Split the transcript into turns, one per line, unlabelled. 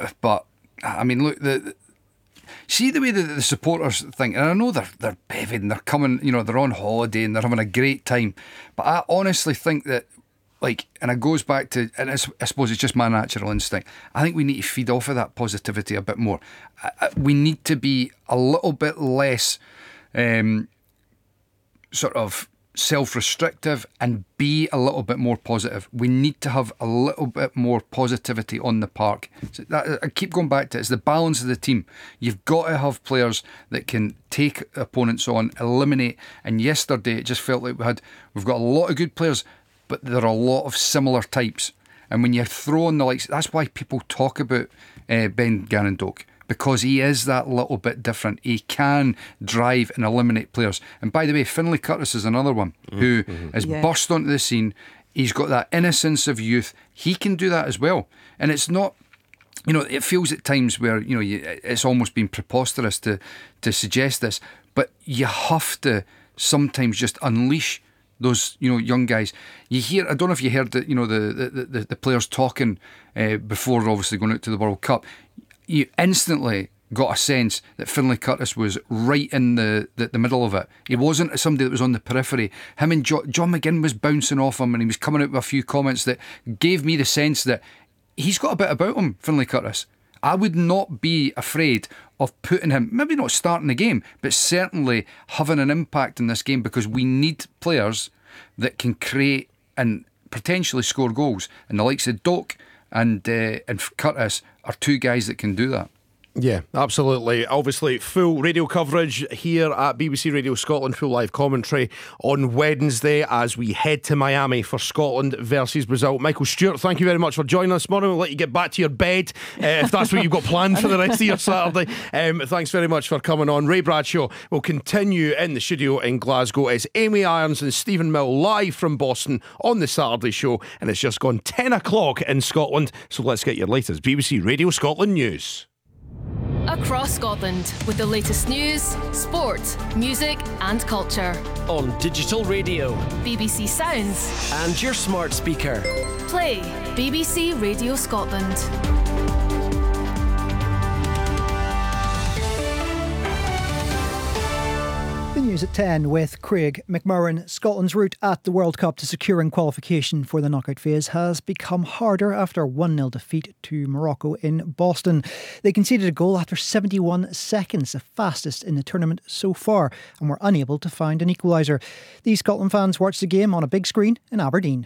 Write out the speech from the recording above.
but I mean, look, see the way that the supporters think, and I know they're bevied and they're coming, they're on holiday and they're having a great time, but I honestly think that, and it goes back to, and I suppose it's just my natural instinct, I think we need to feed off of that positivity a bit more. We need to be a little bit less sort of self-restrictive and be a little bit more positive. We need to have a little bit more positivity on the park. So I keep going back to it. It's the balance of the team. You've got to have players that can take opponents on, eliminate. And yesterday it just felt like we've got a lot of good players, but there are a lot of similar types. And when you throw in the likes, that's why people talk about Ben Gannon-Doak, because he is that little bit different. He can drive and eliminate players. And by the way, Finlay Curtis is another one who has burst onto the scene. He's got that innocence of youth. He can do that as well. And it's not, it feels at times where, it's almost been preposterous to suggest this, but you have to sometimes just unleash those young guys. You hear, I don't know if you heard the players talking before obviously going out to the World Cup. You instantly got a sense that Finlay Curtis was right in the middle of it. He wasn't somebody that was on the periphery. Him and John McGinn was bouncing off him, and he was coming out with a few comments that gave me the sense that he's got a bit about him, Finlay Curtis. I would not be afraid of putting him, maybe not starting the game, but certainly having an impact in this game, because we need players that can create and potentially score goals. And the likes of Doak and Curtis are two guys that can do that.
Yeah, absolutely. Obviously, full radio coverage here at BBC Radio Scotland, full live commentary on Wednesday as we head to Miami for Scotland versus Brazil. Michael Stewart, thank you very much for joining us this morning. We'll let you get back to your bed if that's what you've got planned for the rest of your Saturday. Thanks very much for coming on. Ray Bradshaw will continue in the studio in Glasgow. It's Amy Irons and Stephen Mill live from Boston on the Saturday show, and it's just gone 10 o'clock in Scotland, so let's get your latest BBC Radio Scotland news.
Across Scotland with the latest news, sport, music and culture.
On digital radio,
BBC Sounds
and your smart speaker.
Play BBC Radio Scotland.
The news at 10 with Craig McMurran. Scotland's route at the World Cup to securing qualification for the knockout phase has become harder after a 1-0 defeat to Morocco in Boston. They conceded a goal after 71 seconds, the fastest in the tournament so far, and were unable to find an equaliser. These Scotland fans watched the game on a big screen in Aberdeen.